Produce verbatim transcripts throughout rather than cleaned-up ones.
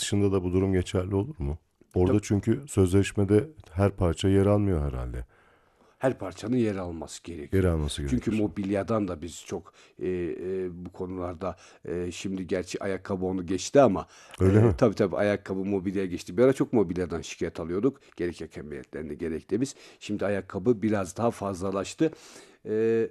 satışında da bu durum geçerli olur mu? Orada Tabii, çünkü sözleşmede her parça yer almıyor herhalde. her parçanın yer alması Yer gerekiyor. alması Çünkü gerekir. mobilyadan da biz çok e, e, bu konularda e, şimdi gerçi ayakkabı onu geçti ama Öyle e, mi? tabii tabii ayakkabı mobilyaya geçti. Bir ara çok mobilyadan şikayet alıyorduk. Gerek yakemiyetlerini gerek de biz. Şimdi ayakkabı biraz daha fazlalaştı. E,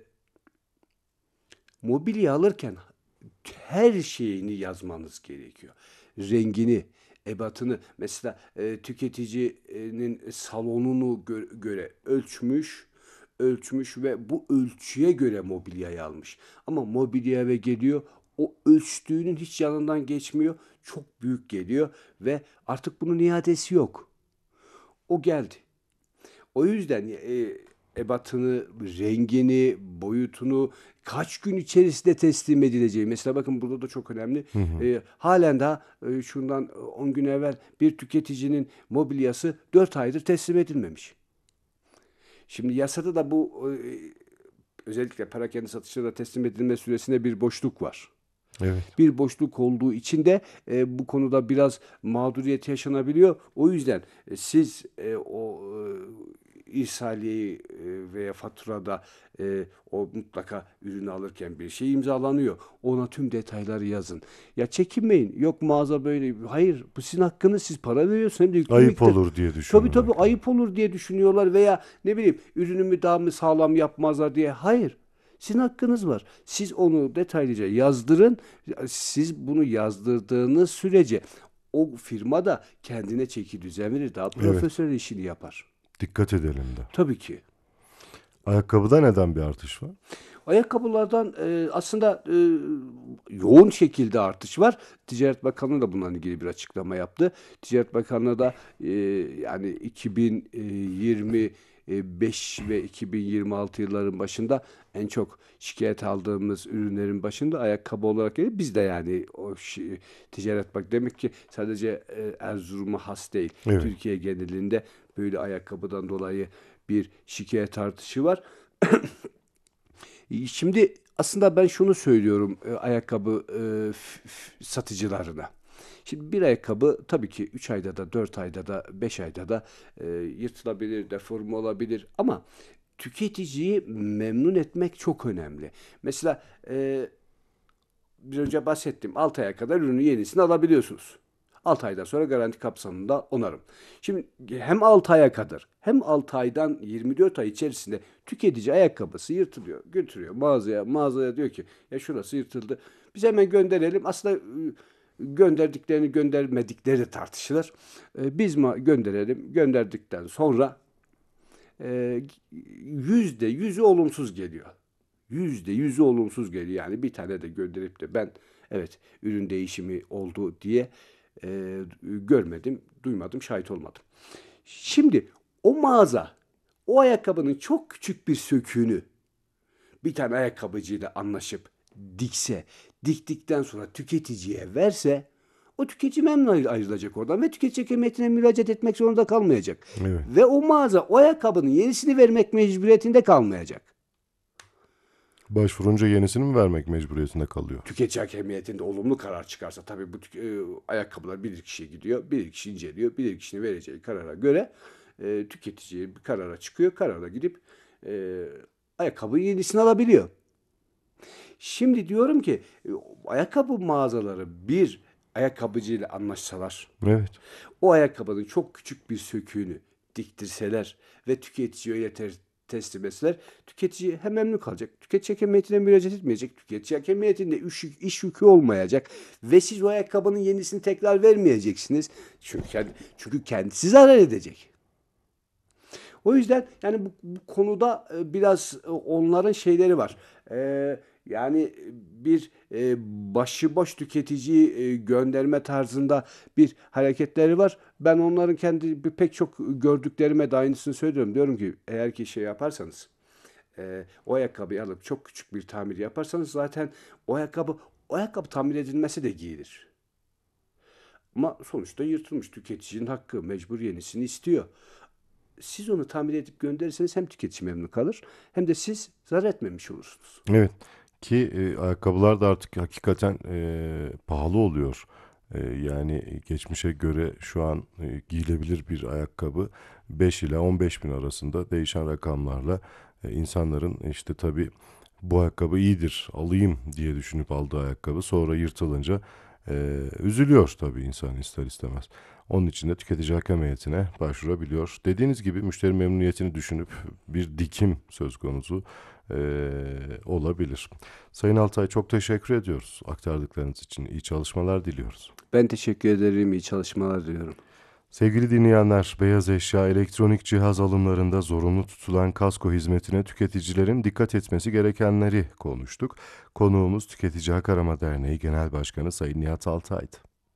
Mobilya alırken her şeyini yazmanız gerekiyor. Rengini, ebatını mesela e, tüketicinin salonunu gö- göre ölçmüş, ölçmüş ve bu ölçüye göre mobilyayı almış. Ama mobilya eve geliyor, o ölçtüğünün hiç yanından geçmiyor. Çok büyük geliyor ve artık bunun iadesi yok. O geldi. O yüzden e, ebatını, rengini, boyutunu kaç gün içerisinde teslim edileceği. Mesela bakın burada da çok önemli. Hı hı. E, halen daha e, şundan on gün evvel bir tüketicinin mobilyası dört aydır teslim edilmemiş. Şimdi yasada da bu e, özellikle perakende satışlarda teslim edilme süresinde bir boşluk var. Evet. Bir boşluk olduğu için de e, bu konuda biraz mağduriyet yaşanabiliyor. O yüzden e, siz e, o e, irsaliyeyi e, veya faturada e, o mutlaka ürünü alırken bir şey imzalanıyor. Ona tüm detayları yazın. Ya çekinmeyin. Yok mağaza böyle. Hayır, bu sizin hakkınız. Siz para veriyorsunuz hem de yüklü Ayıp miktar. olur diye Tabii düşünüyorlar. tabii ayıp olur diye düşünüyorlar veya ne bileyim ürünümü daha mı sağlam yapmazlar diye. Hayır. Sizin hakkınız var. Siz onu detaylıca yazdırın. Siz bunu yazdırdığınız sürece o firma da kendine çeki düzen verir. Daha Evet. profesyonel işini yapar. Dikkat edelim de. Tabii ki. Ayakkabıda neden bir artış var? Ayakkabılardan e, aslında e, yoğun şekilde artış var. Ticaret Bakanlığı da bununla ilgili bir açıklama yaptı. Ticaret Bakanlığı da e, yani iki bin yirmi beş ve iki bin yirmi altı yılların başında en çok şikayet aldığımız ürünlerin başında ayakkabı olarak geliyor. Biz de yani o şi- ticaret bak demek ki sadece e, Erzurum'a has değil. Evet. Türkiye genelinde böyle ayakkabıdan dolayı bir şikayet artışı var. Şimdi aslında ben şunu söylüyorum e, ayakkabı e, f- f- satıcılarına. Şimdi bir ayakkabı tabii ki üç ayda da dört ayda da beş ayda da e, yırtılabilir, deforme olabilir ama tüketiciyi memnun etmek çok önemli. Mesela e, bir önce bahsettim. altı aya kadar ürünü yenisini alabiliyorsunuz. altı aydan sonra garanti kapsamında onarım. Şimdi hem altı aya kadar hem altı aydan yirmi dört ay içerisinde tüketici ayakkabısı yırtılıyor. Götürüyor mağazaya. Mağazaya diyor ki ya şurası yırtıldı. Biz hemen gönderelim. Aslında ıı, gönderdiklerini göndermedikleri de tartışılır. Ee, Biz ma gönderelim. Gönderdikten sonra e, yüzde yüzü olumsuz geliyor. Yüzde yüzü olumsuz geliyor. Yani bir tane de gönderip de ben evet ürün değişimi oldu diye e, görmedim, duymadım, şahit olmadım. Şimdi o mağaza o ayakkabının çok küçük bir söküğünü bir tane ayakkabıcıyla anlaşıp dikse, diktikten sonra tüketiciye verse o tüketici memnun ayrılacak oradan ve tüketici hükümetine müracaat etmek zorunda kalmayacak. Evet. Ve o mağaza o ayakkabının yenisini vermek mecburiyetinde kalmayacak. Başvurunca yenisini mi vermek mecburiyetinde kalıyor? Tüketici hakemiyetinde olumlu karar çıkarsa tabii bu e, ayakkabılar bir kişiye gidiyor, bir kişi inceliyor, bir kişinin vereceği karara göre e, tüketici bir karara çıkıyor, karara gidip e, ayakkabı yenisini alabiliyor. Şimdi diyorum ki e, ayakkabı mağazaları bir ayakkabıcıyla anlaşsalar, Evet. o ayakkabının çok küçük bir söküğünü diktirseler ve tüketiciye öyle ter- teslim etseler, tüketici hem memnun kalacak. Tüketici hakemiyetine müracaat etmeyecek. Tüketici hakemiyetinde iş, yük- iş yükü olmayacak. Ve siz o ayakkabının yenisini tekrar vermeyeceksiniz. Çünkü, kend- çünkü kendisi zarar edecek. O yüzden yani bu, bu konuda e, biraz e, onların şeyleri var. Ee, yani bir e, başıboş tüketiciyi e, gönderme tarzında bir hareketleri var. Ben onların kendi bir pek çok gördüklerime de aynısını söylüyorum. Diyorum ki eğer ki şey yaparsanız e, o ayakkabıyı alıp çok küçük bir tamir yaparsanız zaten o ayakkabı o ayakkabı tamir edilmesi de giyilir. Ama sonuçta yırtılmış tüketicinin hakkı mecbur yenisini istiyor. Siz onu tamir edip gönderirseniz hem tüketici memnun kalır hem de siz zarar etmemiş olursunuz. Evet. Ki e, ayakkabılar da artık hakikaten e, pahalı oluyor. E, yani geçmişe göre şu an e, giyilebilir bir ayakkabı beş ila on beş bin arasında değişen rakamlarla e, insanların işte tabii bu ayakkabı iyidir alayım diye düşünüp aldığı ayakkabı sonra yırtılınca e, üzülüyor tabii insan ister istemez. Onun için de tüketici hakem heyetine başvurabiliyor. Dediğiniz gibi müşteri memnuniyetini düşünüp bir dikim söz konusu e, olabilir. Sayın Altay çok teşekkür ediyoruz aktardıklarınız için. İyi çalışmalar diliyoruz. Ben teşekkür ederim. İyi çalışmalar diliyorum. Sevgili dinleyenler, beyaz eşya, elektronik cihaz alımlarında zorunlu tutulan kasko hizmetine tüketicilerin dikkat etmesi gerekenleri konuştuk. Konuğumuz Tüketici Hak Arama Derneği Genel Başkanı Sayın Nihat Altay'dı.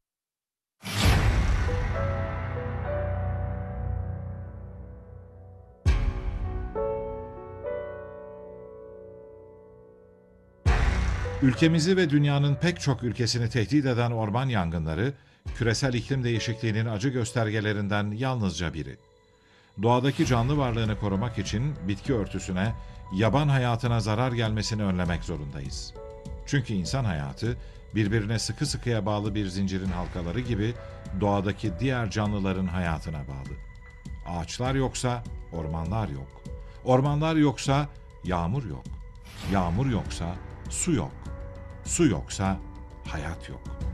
Ülkemizi ve dünyanın pek çok ülkesini tehdit eden orman yangınları, küresel iklim değişikliğinin acı göstergelerinden yalnızca biri. Doğadaki canlı varlığını korumak için bitki örtüsüne, yaban hayatına zarar gelmesini önlemek zorundayız. Çünkü insan hayatı, birbirine sıkı sıkıya bağlı bir zincirin halkaları gibi doğadaki diğer canlıların hayatına bağlı. Ağaçlar yoksa ormanlar yok. Ormanlar yoksa yağmur yok. Yağmur yoksa su yok. Su yoksa hayat yok.